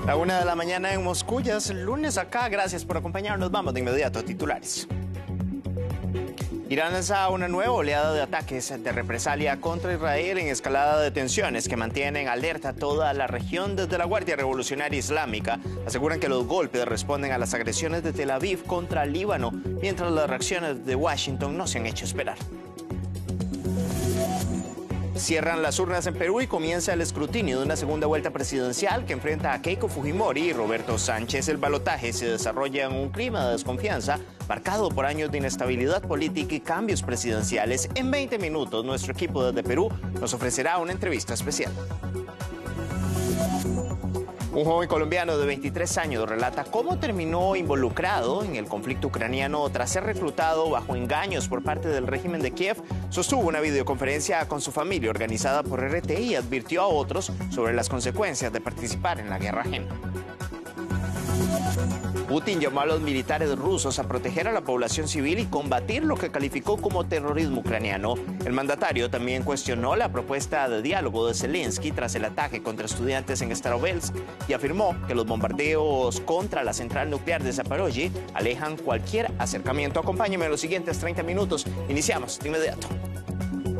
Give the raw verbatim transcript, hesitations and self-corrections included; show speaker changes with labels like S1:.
S1: La una de la mañana en Moscú, ya es lunes acá. Gracias por acompañarnos. Vamos de inmediato a titulares. Irán lanza una nueva oleada de ataques de represalia contra Israel en escalada de tensiones que mantienen alerta a toda la región. Desde la Guardia Revolucionaria Islámica aseguran que los golpes responden a las agresiones de Tel Aviv contra Líbano, mientras las reacciones de Washington no se han hecho esperar. Cierran las urnas en Perú y comienza el escrutinio de una segunda vuelta presidencial que enfrenta a Keiko Fujimori y Roberto Sánchez. El balotaje se desarrolla en un clima de desconfianza marcado por años de inestabilidad política y cambios presidenciales. En veinte minutos, nuestro equipo desde Perú nos ofrecerá una entrevista especial. Un joven colombiano de veintitrés años relata cómo terminó involucrado en el conflicto ucraniano tras ser reclutado bajo engaños por parte del régimen de Kiev. Sostuvo una videoconferencia con su familia organizada por R T I y advirtió a otros sobre las consecuencias de participar en la guerra ajena. Putin llamó a los militares rusos a proteger a la población civil y combatir lo que calificó como terrorismo ucraniano. El mandatario también cuestionó la propuesta de diálogo de Zelensky tras el ataque contra estudiantes en Starovsk y afirmó que los bombardeos contra la central nuclear de Zaporozhye alejan cualquier acercamiento. Acompáñeme en los siguientes treinta minutos. Iniciamos de inmediato.